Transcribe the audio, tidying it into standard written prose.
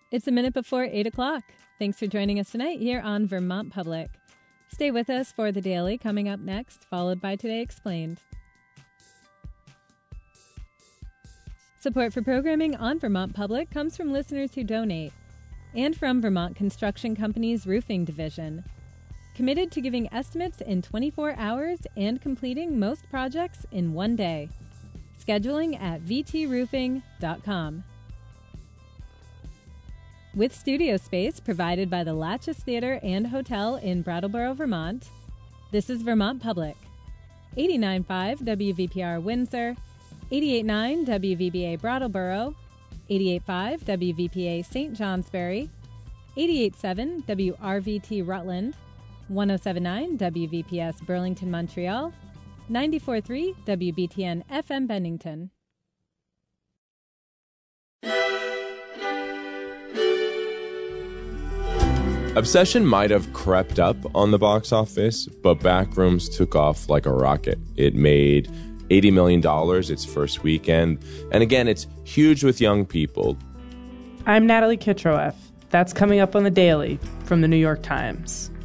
It's a minute before 8 o'clock. Thanks for joining us tonight here on Vermont Public. Stay with us for the Daily coming up next, followed by Today Explained. Support for programming on Vermont Public comes from listeners who donate and from Vermont Construction Company's Roofing Division. Committed to giving estimates in 24 hours and completing most projects in one day. Scheduling at vtroofing.com. With studio space provided by the Latches Theater and Hotel in Brattleboro, Vermont, this is Vermont Public. 89.5 WVPR Windsor, 88.9 WVBA Brattleboro, 88.5 WVPA St. Johnsbury, 88.7 WRVT Rutland, 107.9 WVPS Burlington, Montreal, 94.3 WBTN FM Bennington. Obsession might have crept up on the box office, but Backrooms took off like a rocket. It made $80 million its first weekend, and again, it's huge with young people. I'm Natalie Kitroeff. That's coming up on The Daily from The New York Times.